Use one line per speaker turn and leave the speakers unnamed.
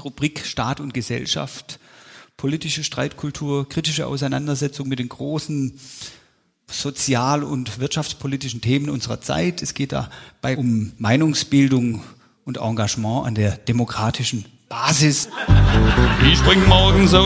Rubrik Staat und Gesellschaft, politische Streitkultur, kritische Auseinandersetzung mit den großen sozial- und wirtschaftspolitischen Themen unserer Zeit. Es geht dabei um Meinungsbildung und Engagement an der demokratischen Basis.
Ich bring morgens